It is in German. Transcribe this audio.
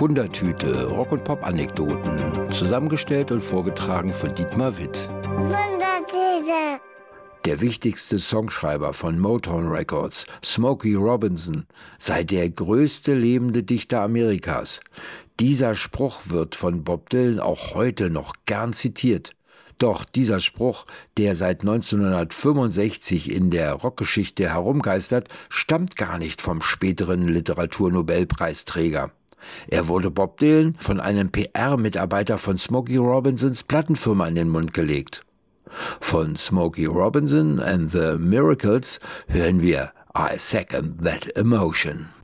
Wundertüte, Rock- und Pop-Anekdoten, zusammengestellt und vorgetragen von Dietmar Witt. Wundertüte. Der wichtigste Songschreiber von Motown Records, Smokey Robinson, sei der größte lebende Dichter Amerikas. Dieser Spruch wird von Bob Dylan auch heute noch gern zitiert. Doch dieser Spruch, der seit 1965 in der Rockgeschichte herumgeistert, stammt gar nicht vom späteren Literaturnobelpreisträger. Er wurde Bob Dylan von einem PR-Mitarbeiter von Smokey Robinsons Plattenfirma in den Mund gelegt. Von Smokey Robinson and the Miracles hören wir I Second That Emotion.